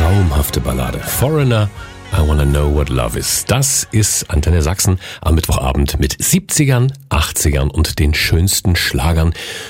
traumhafte Ballade. Foreigner, I Wanna Know What Love Is. Das ist Antenne Sachsen am Mittwochabend mit 70ern, 80ern und den schönsten Schlagern.